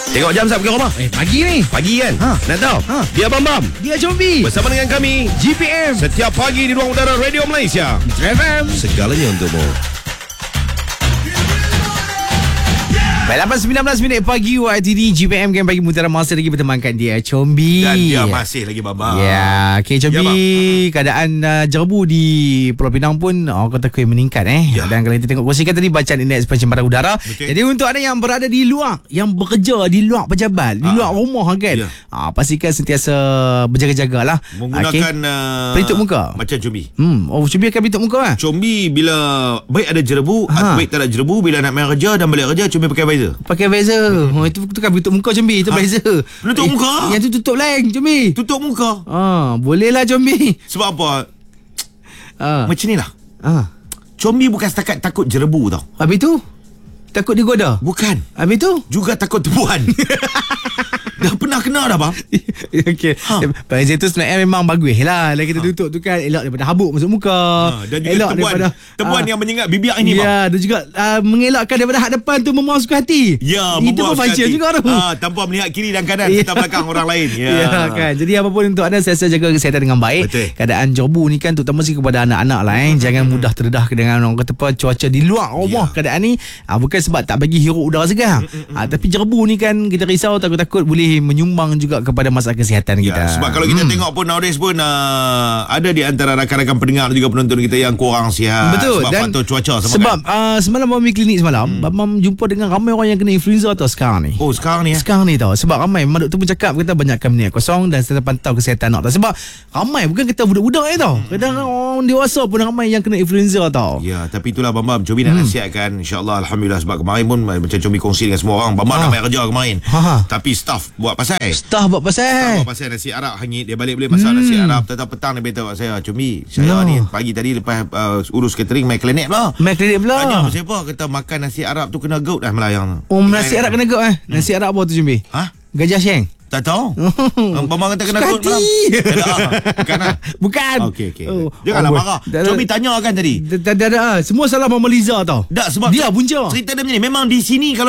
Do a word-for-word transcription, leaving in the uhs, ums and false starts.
Tengok jam sap ke rumah? Eh, pagi ni. Pagi kan? Ha. Nak tahu? Ha. Dia Bam-Bam Dia Combi. bersama dengan kami G P M. setiap pagi di ruang udara Radio Malaysia. F M. Segalanya untukmu. Baik, lapan sembilan belas minit pagi waktu ini G P M kan bagi mutiara masa lagi bertemankan dia Combi. Dan dia masih lagi Bam-Bam. Ya, okay, Combi. Ya, keadaan uh, jerbu di Pulau Pinang pun orang kata kuih meningkat eh. Ya. Dan kalau kita tengok kongsikan tadi bacaan indeks pencemaran udara. Betul. Jadi untuk anda yang berada di luar, yang bekerja di luar pejabat, di Ah. luar rumah kan. Ya. Ah, pastikan sentiasa berjaga-jagalah. Menggunakan Okay. uh, pelitup muka. macam Combi. Hmm, oh Combi akan pelitup muka ah. Combi bila baik ada jerebu, Ha. baik tak ada jerebu, bila nak main kerja dan balik kerja Combi pakai visor. Pakai visor. Oh, itu tu kan tutup muka Combi, itu Ha? visor. Penutup Eh, muka? Yang tu tutup lain Combi. Tutup muka. Ah, boleh lah Combi. Sebab apa? Ah. Macam ni lah. Ah. Combi bukan setakat takut jerebu tau. Habis tu takut digoda. Bukan. Habis tu Juga takut tepuan. Dah pernah kena dah bang. okey. Ha. Visor tu sebenarnya memang bagus lah. Kalau kita tutup tu kan elok daripada habuk masuk muka. Ha, dan juga elok tepuan, tepuan ah, yang menyengat bibir ini bang. ya, dan juga uh, mengelakkan daripada hak depan tu memuaskan hati. Ya, itu pun memuaskan function hati. juga tu. Ah, tanpa melihat kiri dan kanan Ya. serta belakang orang lain. Ya. Ya kan. Jadi apapun untuk anda saya jaga kesihatan dengan baik. Betul. Keadaan jerbu ni kan terutama sekali kepada anak-anak lah eh. Jangan mudah terdedah dengan orang kata apa cuaca di luar rumah. Ya. Keadaan ni ah, bukan sebab tak bagi hirup udara segar. Ah, tapi jerbu ni kan kita risau takut-takut boleh menyumbang juga kepada masalah kesihatan kita. Ya, sebab kalau kita tengok pun nowadays pun uh, ada di antara rakan-rakan pendengar juga penonton kita yang kurang sihat. Betul. Sebab Dan faktor cuaca sama sebab kan. uh, semalam Bam klinik semalam hmm. Bam jumpa dengan ramai orang yang kena influenza tau sekarang ni. Oh sekarang ni ya. Sekarang ni tau. Sebab ramai memang doktor pun cakap kata banyakkan minyak kosong dan sentiasa pantau kesihatan anak tau. Sebab ramai bukan kita budak-budak je tau. Kadang orang dewasa pun ramai yang kena influenza tau. Ya, tapi itulah Bam-Bam Combi nak Hmm. nasihatkan insya-Allah alhamdulillah sebab kemarin pun macam Combi kongsi dengan semua orang Bam-Bam Ha. nak main kerja kemarin. Ha, ha. Tapi staff buat pasal. Stah buat pasal. Buat pasal nasi Arab hangit. Dia balik boleh masak Hmm. nasi Arab. Tetap petang dia beritahu kat saya, Combi, saya No. ni pagi tadi lepas uh, urus catering main klinik pula. Main klinik pula. Tanya pasal apa? Kata makan nasi Arab tu kena gout dah melayang. Oh, nasi Arab kena gout eh. Nasi Arab apa tu Jumbi? Ha? Gajah Sheng. Tak tahu. Bambang kata kena gout Suka malam. hati. Tak ada. Bukan lah. Bukan. Okey okey. Oh. Janganlah Oh, marah. dah- dah- Combi tanya kan tadi. Tak ada. Semua salah Mama Liza tau. Tak sebab Dia punca. cerita dia macam ni. Memang di sini kalau